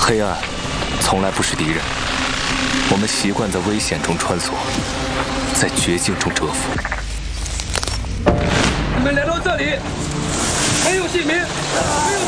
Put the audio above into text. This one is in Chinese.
黑暗从来不是敌人，我们习惯在危险中穿梭，在绝境中蛰伏。 你们来到这里，没有姓名，没有